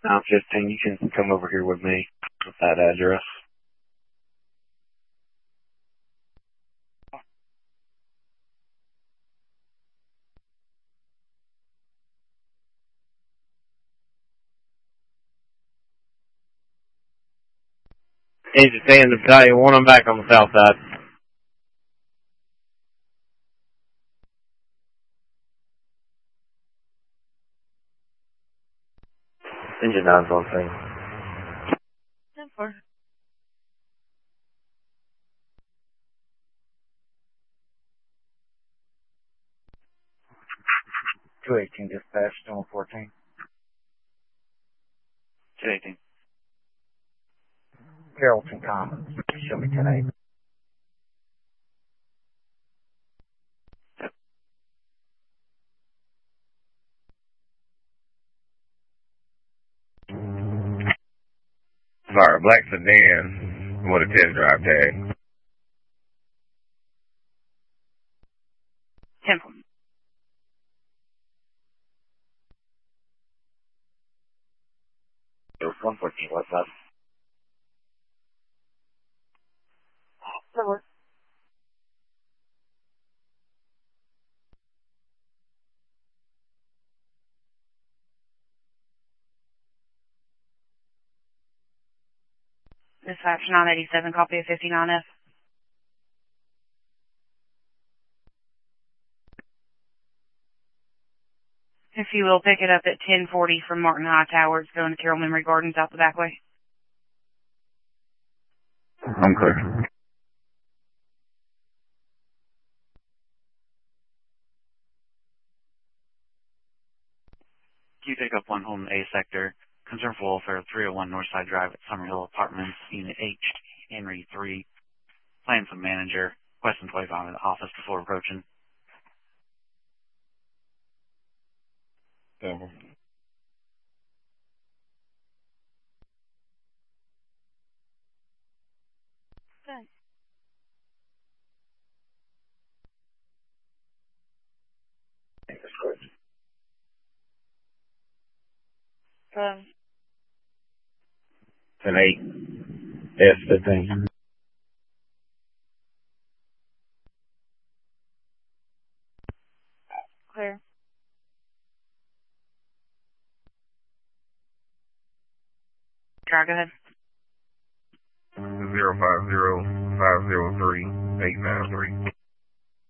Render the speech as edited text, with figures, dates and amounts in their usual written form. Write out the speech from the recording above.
915, you can come over here with me with that address. Engine 10 to Battalion 1, I'm back on the south side. Engine 9's on scene. 10-4. Dispatch, 114. 218. Carrollton Commons, show me 10-8. Sorry, black sedan with a test drive tag. 10-4. 114, what's up? That works. Dispatch 987, copy of 59F. If you will, pick it up at 1040 from Martin High Tower. It's going to Carroll Memory Gardens out the back way. I'm clear. Can you take up one home A sector? Concern for welfare, 301 Northside Drive at Summerhill Apartments, Unit H, Henry 3. Plan some manager. Question 25 in the office before approaching. Denver. Okay. Um, 10-8. S15. clear. Try, go ahead. 050-503-893.